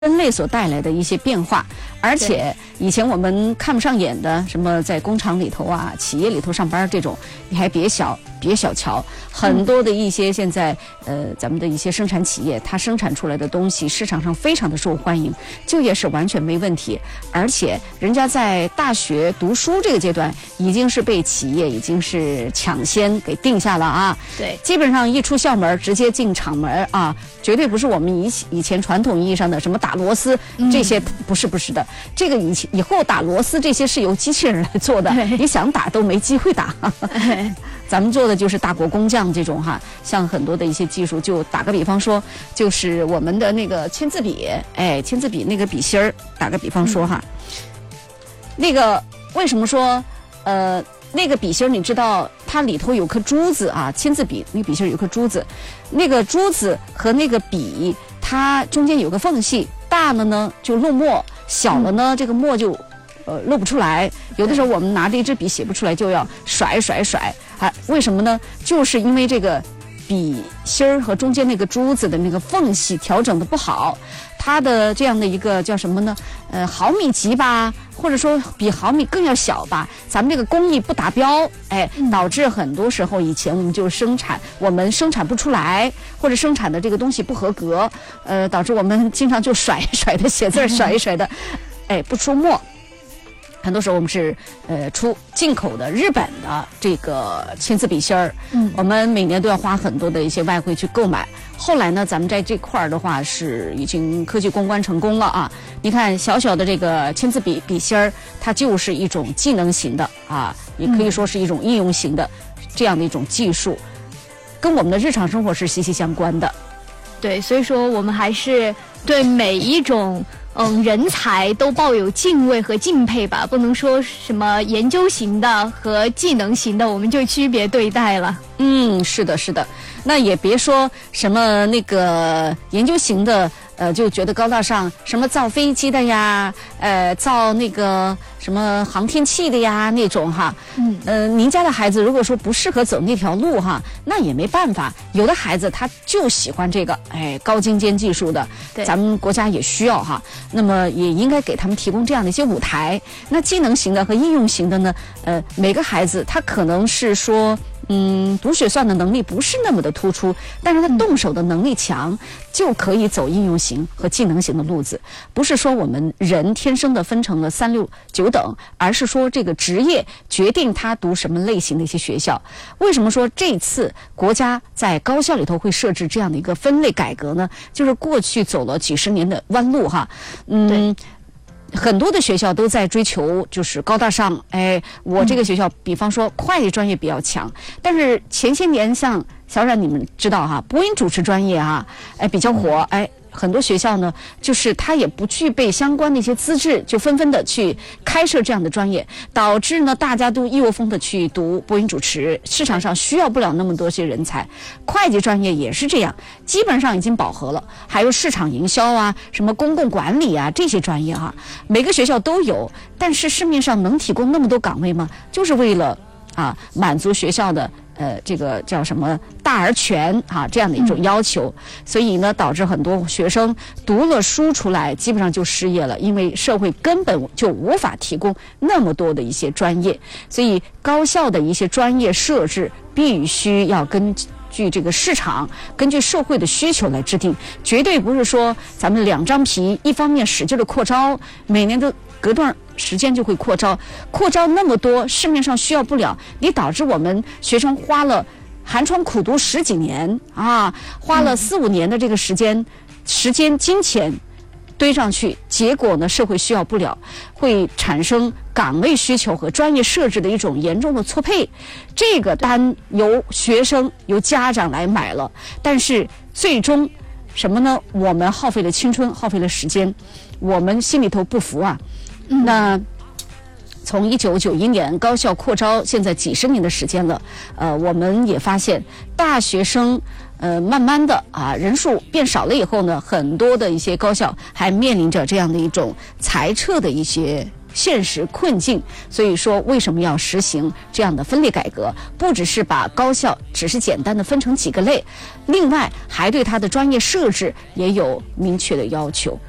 人类所带来的一些变化，而且以前我们看不上眼的，什么在工厂里头啊、企业里头上班这种，你还别小瞧，很多的一些现在咱们的一些生产企业，它生产出来的东西市场上非常的受欢迎，就业是完全没问题，而且人家在大学读书这个阶段，已经是被企业已经是抢先给定下了啊。 对， 基本上一出校门直接进厂门啊，绝对不是我们以前传统意义上的什么打螺丝这些，不是的。这个以后打螺丝这些是由机器人来做的，你想打都没机会打。咱们做的就是大国工匠这种哈，像很多的一些技术，就打个比方说，就是我们的那个签字笔，签字笔那个笔芯儿，打个比方说哈，那个为什么说那个笔芯儿，你知道它里头有颗珠子啊，签字笔那个笔芯儿有颗珠子，那个珠子和那个笔它中间有个缝隙，大了呢就漏墨，小了呢这个墨就漏不出来。有的时候我们拿着一支笔写不出来，就要甩，为什么呢？就是因为这个笔芯儿和中间那个珠子的那个缝隙调整的不好，它的这样的一个叫什么呢？毫米级吧，或者说比毫米更要小吧，咱们这个工艺不达标，导致很多时候以前我们就我们生产不出来，或者生产的这个东西不合格，导致我们经常就甩的写字甩的，不出墨。很多时候我们是出进口的日本的这个签字笔芯儿，我们每年都要花很多的一些外汇去购买。后来呢，咱们在这块儿的话是已经科技攻关成功了啊！你看小小的这个签字笔芯儿，它就是一种技能型的啊，也可以说是一种应用型的这样的一种技术，跟我们的日常生活是息息相关的。 对，所以说我们还是对每一种人才都抱有敬畏和敬佩吧，不能说什么研究型的和技能型的我们就区别对待了。 是的，那也别说什么那个研究型的就觉得高大上，什么造飞机的呀，造那个什么航天器的呀那种哈。您家的孩子如果说不适合走那条路哈，那也没办法。有的孩子他就喜欢这个高精尖技术的，咱们国家也需要哈。那么也应该给他们提供这样的一些舞台。那技能型的和应用型的呢，每个孩子他可能是说读写算的能力不是那么的突出，但是他动手的能力强，就可以走应用型和技能型的路子。不是说我们人天生的分成了3、6、9等，而是说这个职业决定他读什么类型的一些学校。为什么说这次国家在高校里头会设置这样的一个分类改革呢？就是过去走了几十年的弯路哈，很多的学校都在追求就是高大上，我这个学校比方说会计专业比较强，但是前些年像小冉你们知道哈，播音主持专业哈，比较火，很多学校呢，就是它也不具备相关的一些资质，就纷纷的去开设这样的专业，导致呢大家都一窝蜂的去读播音主持，市场上需要不了那么多些人才。会计专业也是这样，基本上已经饱和了。还有市场营销啊，什么公共管理啊这些专业哈，每个学校都有，但是市面上能提供那么多岗位吗？就是为了满足学校的这个叫什么大而全这样的一种要求，所以呢导致很多学生读了书出来基本上就失业了，因为社会根本就无法提供那么多的一些专业，所以高校的一些专业设置必须要根据这个市场，根据社会的需求来制定，绝对不是说咱们2张皮，一方面使劲的扩招，每年都隔段时间就会扩招那么多，市面上需要不了，你导致我们学生花了寒窗苦读10几年花了4、5年的这个时间金钱堆上去，结果呢社会需要不了，会产生岗位需求和专业设置的一种严重的错配。这个单由学生由家长来买了，但是最终什么呢？我们耗费了青春，耗费了时间，我们心里头不服啊。那从1991年高校扩招，现在几十年的时间了，我们也发现大学生慢慢的人数变少了以后呢，很多的一些高校还面临着这样的一种裁撤的一些现实困境。所以说为什么要实行这样的分类改革？不只是把高校只是简单的分成几个类，另外还对它的专业设置也有明确的要求。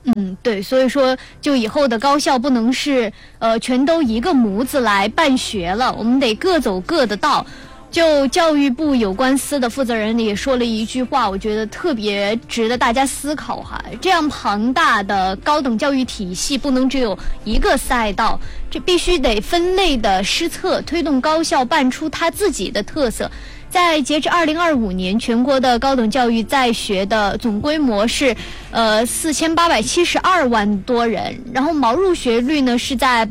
对，所以说就以后的高校不能是全都一个模子来办学了，我们得各走各的道。就教育部有关司的负责人也说了一句话，我觉得特别值得大家思考哈。这样庞大的高等教育体系不能只有一个赛道，这必须得分类的施策，推动高校办出它自己的特色。在截至2025年，全国的高等教育在学的总规模是4872万多人，然后毛入学率呢是在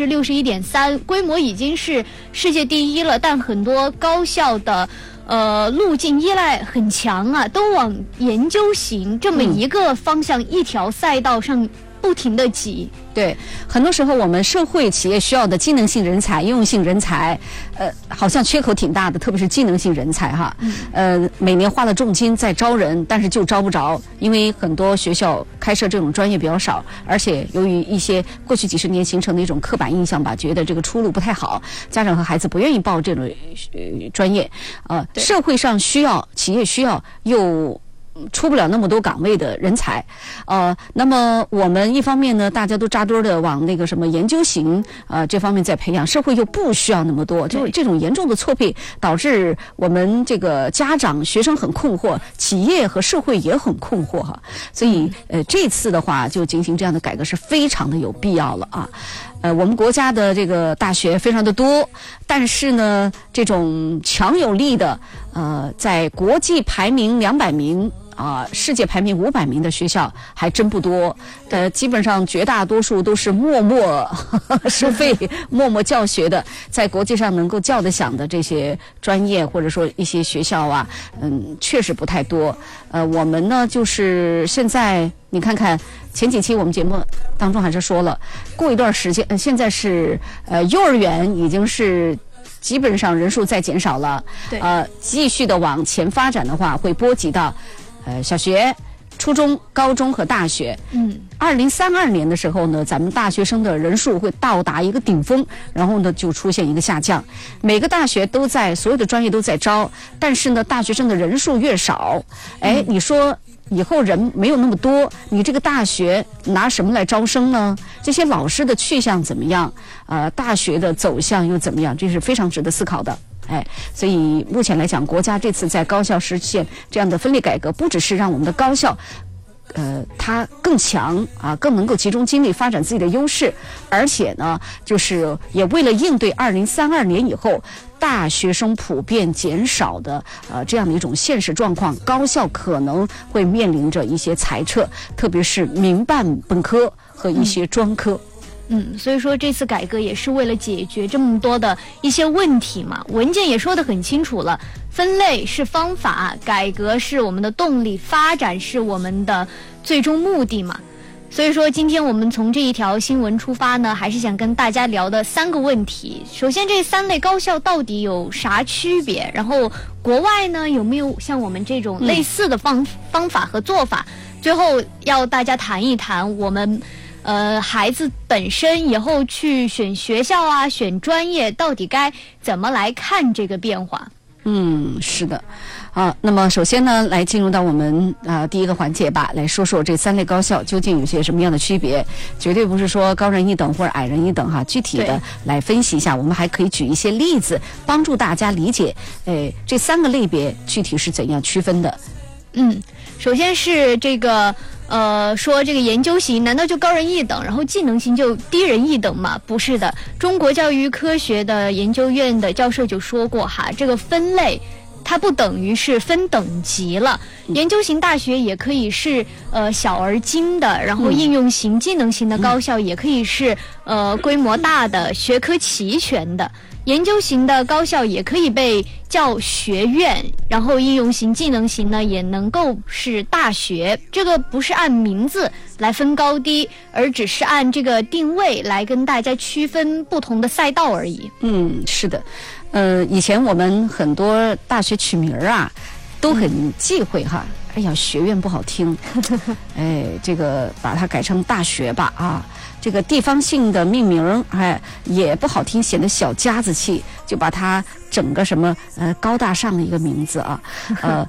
61.3%，规模已经是世界第一了。但很多高校的路径依赖很强啊，都往研究型这么一个方向、一条赛道上不停地挤。 对，很多时候我们社会企业需要的技能性人才、应用性人才，好像缺口挺大的，特别是技能性人才哈。每年花了重金在招人，但是就招不着，因为很多学校开设这种专业比较少，而且由于一些过去几十年形成的一种刻板印象吧，觉得这个出路不太好，家长和孩子不愿意报这种专业。社会上需要，企业需要，又出不了那么多岗位的人才，那么我们一方面呢，大家都扎堆的往那个什么研究型这方面在培养，社会又不需要那么多，就是这种严重的错配，导致我们这个家长、学生很困惑，企业和社会也很困惑哈。所以这次的话，就进行这样的改革是非常的有必要了啊。我们国家的这个大学非常的多，但是呢，这种强有力的在国际排名200名。世界排名500名的学校还真不多，基本上绝大多数都是默默收费、默默教学的，在国际上能够叫得响的这些专业或者说一些学校啊，确实不太多。我们呢，就是现在你看看前几期我们节目当中还是说了，过一段时间，现在是幼儿园已经是。基本上人数在减少了，继续的往前发展的话，会波及到小学、初中、高中和大学。2032年的时候呢，咱们大学生的人数会到达一个顶峰，然后呢就出现一个下降。每个大学都在，所有的专业都在招，但是呢，大学生的人数越少，你说以后人没有那么多，你这个大学拿什么来招生呢？这些老师的去向怎么样？大学的走向又怎么样？这是非常值得思考的。所以目前来讲，国家这次在高校实现这样的分类改革，不只是让我们的高校它更强更能够集中精力发展自己的优势，而且呢，就是也为了应对2032年以后大学生普遍减少的这样的一种现实状况，高校可能会面临着一些裁撤，特别是民办本科和一些专科。 所以说这次改革也是为了解决这么多的一些问题嘛。文件也说得很清楚了，分类是方法，改革是我们的动力，发展是我们的最终目的嘛。所以说今天我们从这一条新闻出发呢，还是想跟大家聊的3个问题。首先，这3类高校到底有啥区别？然后国外呢有没有像我们这种类似的方法和做法？最后要大家谈一谈我们孩子本身以后去选学校啊、选专业，到底该怎么来看这个变化？ 是的。那么首先呢，来进入到我们第一个环节吧，来说说这3类高校究竟有些什么样的区别。绝对不是说高人一等或者矮人一等哈，具体的来分析一下。我们还可以举一些例子，帮助大家理解这3个类别具体是怎样区分的。 首先是这个说这个研究型难道就高人一等，然后技能型就低人一等吗？不是的，中国教育科学的研究院的教授就说过哈，这个分类它不等于是分等级了。研究型大学也可以是小而精的，然后应用型、技能型的高校也可以是规模大的、学科齐全的。研究型的高校也可以被叫学院，然后应用型、技能型呢也能够是大学。这个不是按名字来分高低，而只是按这个定位来跟大家区分不同的赛道而已。 是的。以前我们很多大学取名都很忌讳哈。哎呀，学院不好听，这个把它改成大学吧这个地方性的命名也不好听，显得小家子气，就把它整个什么高大上的一个名字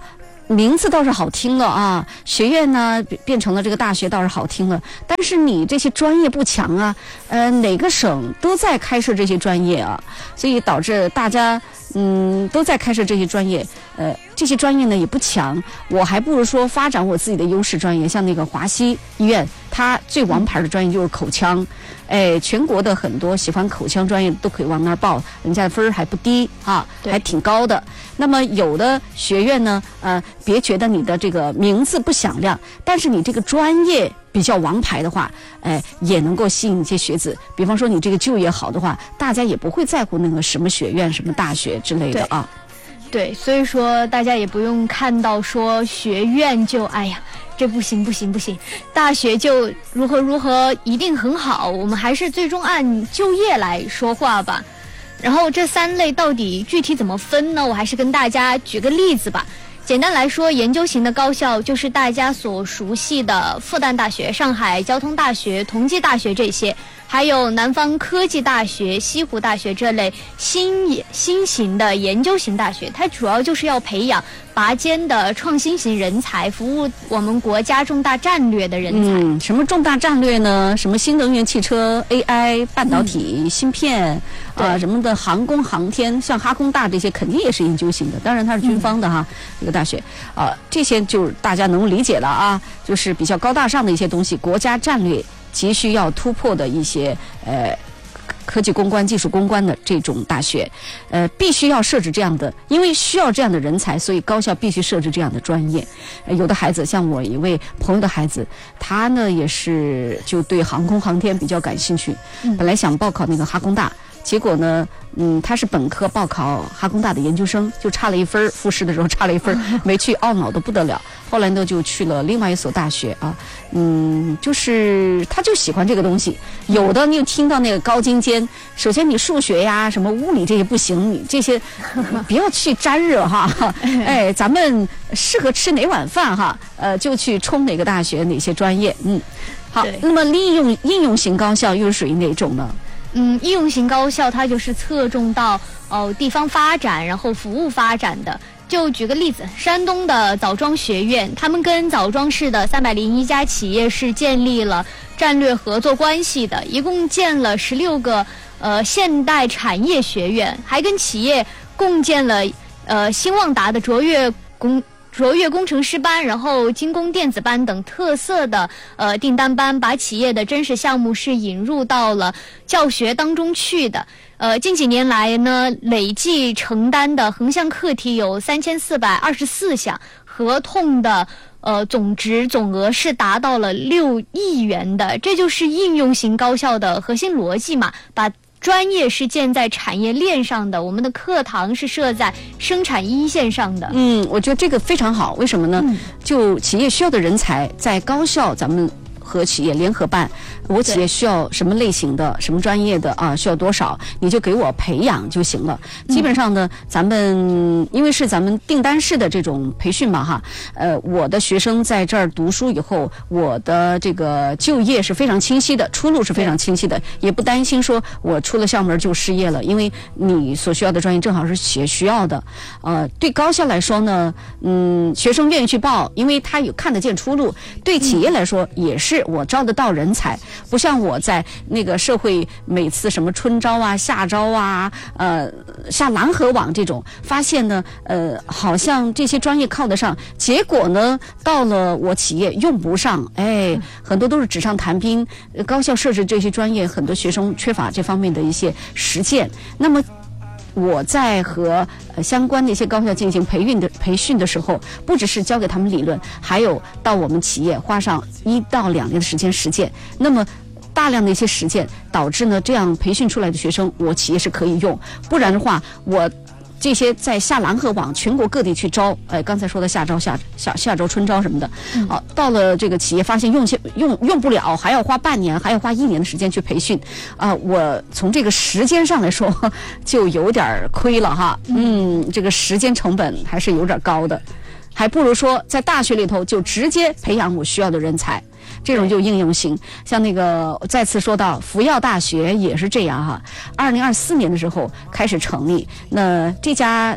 名字倒是好听了啊，学院呢变成了这个大学倒是好听了，但是你这些专业不强啊，哪个省都在开设这些专业啊，所以导致大家都在开设这些专业，这些专业呢也不强，我还不如说发展我自己的优势专业，像那个华西医院，它最王牌的专业就是口腔，全国的很多喜欢口腔专业都可以往那儿报，人家的分儿还不低啊，还挺高的。那么有的学院呢，别觉得你的这个名字不响亮，但是你这个专业比较王牌的话，也能够吸引一些学子。比方说你这个就业好的话，大家也不会在乎那个什么学院、什么大学之类的啊。 对，所以说大家也不用看到说学院就哎呀，这不行，大学就如何一定很好，我们还是最终按就业来说话吧。然后这3类到底具体怎么分呢？我还是跟大家举个例子吧。简单来说，研究型的高校就是大家所熟悉的复旦大学、上海交通大学、同济大学这些，还有南方科技大学、西湖大学这类新型的研究型大学，它主要就是要培养拔尖的创新型人才，服务我们国家重大战略的人才。 什么重大战略呢？什么新能源汽车、AI、半导体、芯片什么的，航空航天，像哈工大这些肯定也是研究型的，当然它是军方的哈，这个大学这些就是大家能理解了啊，就是比较高大上的一些东西，国家战略急需要突破的一些科技攻关、技术攻关的这种大学，必须要设置这样的，因为需要这样的人才，所以高校必须设置这样的专业。有的孩子，像我一位朋友的孩子，他呢也是就对航空航天比较感兴趣，本来想报考那个哈工大。结果呢，他是本科报考哈工大的研究生，就差了1分，复试的时候差了1分，没去，懊恼的不得了。后来呢，就去了另外一所大学啊，就是他就喜欢这个东西。有的你听到那个高精尖，首先你数学呀、什么物理这些不行，你这些不要去沾惹哈。咱们适合吃哪碗饭哈，就去冲哪个大学哪些专业。好，那么应用型高校又是属于哪种呢？ 应用型高校它就是侧重到地方发展，然后服务发展的。就举个例子，山东的枣庄学院，他们跟枣庄市的301家企业是建立了战略合作关系的，一共建了16个现代产业学院，还跟企业共建了兴旺达的卓越工程师班，然后精工电子班等特色的订单班，把企业的真实项目是引入到了教学当中去的。近几年来呢，累计承担的横向课题有3424项，合同的总额是达到了6亿元的，这就是应用型高校的核心逻辑嘛，把专业是建在产业链上的，我们的课堂是设在生产一线上的。 我觉得这个非常好，为什么呢？就企业需要的人才，在高校咱们和企业联合办，我企业需要什么类型的、什么专业的需要多少，你就给我培养就行了。基本上呢，咱们因为是咱们订单式的这种培训嘛哈，我的学生在这儿读书以后，我的这个就业是非常清晰的，出路是非常清晰的，也不担心说我出了校门就失业了，因为你所需要的专业正好是企业需要的。对高校来说呢，学生愿意去报，因为他有看得见出路；对企业来说也是。我招得到人才，不像我在那个社会每次什么春招啊、夏招啊、下蓝河网这种，发现呢，好像这些专业靠得上，结果呢，到了我企业用不上，很多都是纸上谈兵。高校设置这些专业，很多学生缺乏这方面的一些实践。那么我在和相关的一些高校进行培训的时候，不只是教给他们理论，还有到我们企业花上1到2年的时间实践。那么大量的一些实践，导致呢这样培训出来的学生，我企业是可以用。不然的话，我这些在下蓝河网全国各地去招，刚才说的夏招、夏招、春招什么的，到了这个企业发现用不了，还要花半年，还要花1年的时间去培训，我从这个时间上来说就有点亏了哈，这个时间成本还是有点高的，还不如说在大学里头就直接培养我需要的人才。这种就应用型，像那个再次说到福耀大学也是这样哈。2024年的时候开始成立，那这家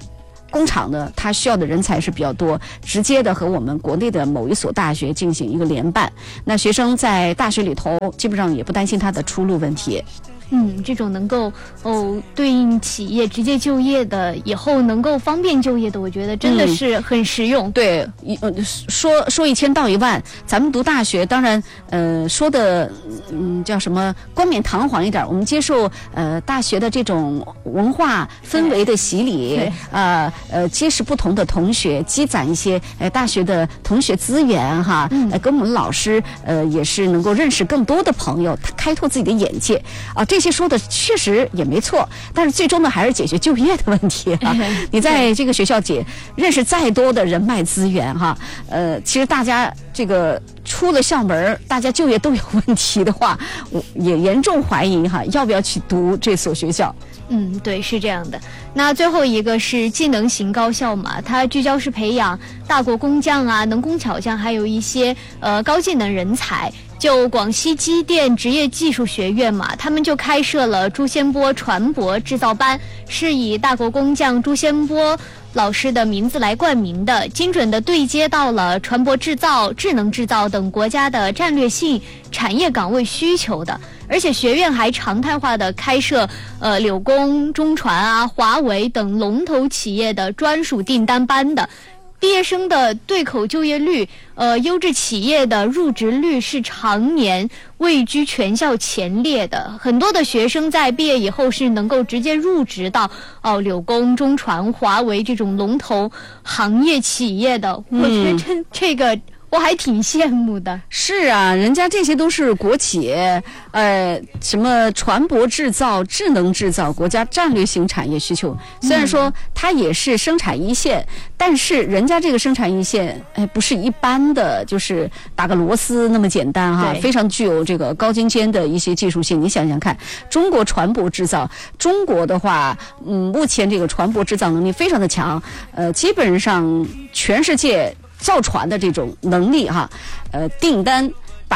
工厂呢，它需要的人才是比较多，直接的和我们国内的某一所大学进行一个联办。那学生在大学里头，基本上也不担心他的出路问题。 这种能够对应企业直接就业的，以后能够方便就业的，我觉得真的是很实用。 对，说1000道1万，咱们读大学，当然说的叫什么冠冕堂皇一点，我们接受大学的这种文化氛围的洗礼，结识不同的同学，积攒一些大学的同学资源哈，跟我们老师也是能够认识更多的朋友，开拓自己的眼界啊。这些说的确实也没错，但是最终呢还是解决就业的问题啊。你在这个学校认识再多的人脉资源哈，其实大家这个出了校门，大家就业都有问题的话，我也严重怀疑哈，要不要去读这所学校。 对，是这样的。那最后一个是技能型高校嘛，它聚焦是培养大国工匠啊、能工巧匠，还有一些高技能人才。就广西机电职业技术学院嘛，他们就开设了朱先波船舶制造班，是以大国工匠朱先波老师的名字来冠名的，精准的对接到了船舶制造、智能制造等国家的战略性产业岗位需求的。而且学院还常态化的开设柳工、中船啊、华为等龙头企业的专属订单班的。毕业生的对口就业率，优质企业的入职率是常年位居全校前列的。很多的学生在毕业以后是能够直接入职到柳工、中传、华为这种龙头行业企业的。我觉得这个我还挺羡慕的。 是啊，人家这些都是国企，什么船舶制造、智能制造，国家战略性产业需求。虽然说它也是生产一线，但是人家这个生产一线，不是一般的，就是打个螺丝那么简单哈，非常具有这个高精尖的一些技术性。你想想看，中国船舶制造，中国的话，目前这个船舶制造能力非常的强，基本上全世界造船的这种能力哈，订单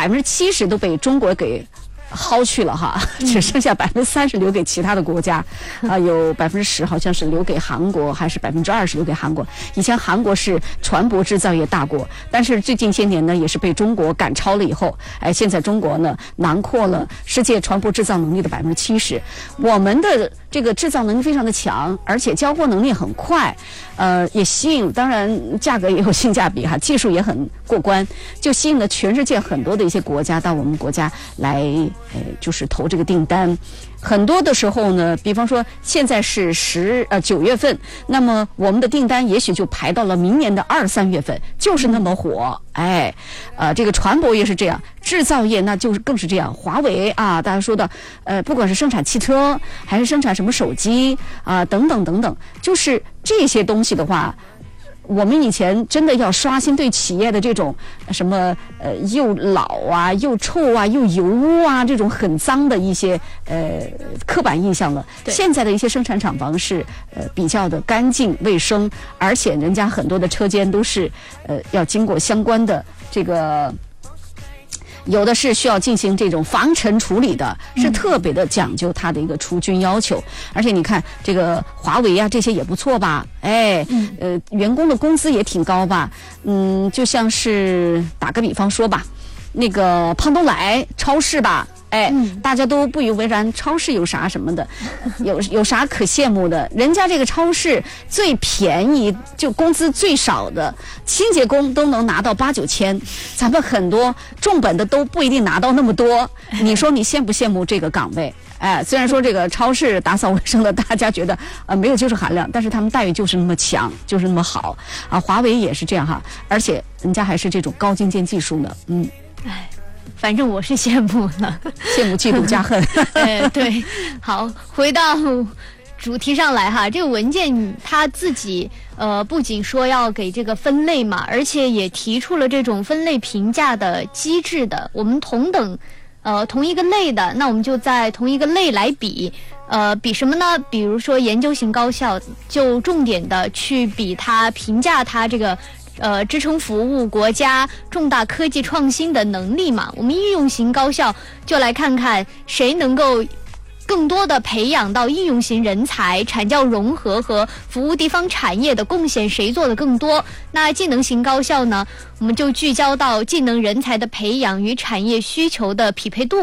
70%都被中国给薅去了哈，只剩下30%留给其他的国家，有10%好像是留给韩国，还是20%留给韩国。以前韩国是船舶制造业大国，但是最近些年呢，也是被中国赶超了以后，现在中国呢囊括了世界船舶制造能力的70%。我们的这个制造能力非常的强，而且交货能力很快，也吸引，当然价格也有性价比哈，技术也很过关，就吸引了全世界很多的一些国家到我们国家来，就是投这个订单。很多的时候呢，比方说现在是9月份，那么我们的订单也许就排到了明年的2、3月份，就是那么火。这个船舶业是这样，制造业那就是更是这样。华为啊，大家说的，不管是生产汽车，还是生产什么手机啊，等等等等，就是这些东西的话，我们以前真的要刷新对企业的这种什么又老啊、又臭啊、又油污啊这种很脏的一些刻板印象了。现在的一些生产厂房是比较的干净卫生，而且人家很多的车间都是要经过相关的这个。有的是需要进行这种防尘处理的，是特别的讲究它的一个除菌要求。而且你看这个华为啊，这些也不错吧？员工的工资也挺高吧？就像是打个比方说吧，那个胖东来超市吧。大家都不以为然，超市有啥什么的，有啥可羡慕的？人家这个超市最便宜，就工资最少的清洁工都能拿到8、9千，咱们很多重本的都不一定拿到那么多。你说你羡不羡慕这个岗位？虽然说这个超市打扫卫生的，大家觉得没有技术含量，但是他们待遇就是那么强，就是那么好啊。华为也是这样哈，而且人家还是这种高精尖技术呢。 反正我是羡慕了， 羡慕嫉妒加恨。 对，好，回到主题上来哈，这个文件它自己不仅说要给这个分类嘛，而且也提出了这种分类评价的机制的。我们同一个类的，那我们就在同一个类来比，比什么呢？比如说研究型高校，就重点的去比它评价它这个。支撑服务国家重大科技创新的能力嘛。我们应用型高校就来看看谁能够更多的培养到应用型人才，产教融合和服务地方产业的贡献谁做的更多？那技能型高校呢，我们就聚焦到技能人才的培养与产业需求的匹配度。